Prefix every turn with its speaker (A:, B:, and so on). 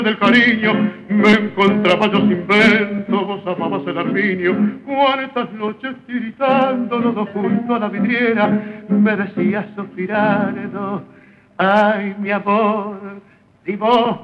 A: del cariño, me encontraba yo sin vento, vos amabas el armiño, cuántas noches tiritando los dos junto a la vidriera, me decías suspirando, ay mi amor, si vos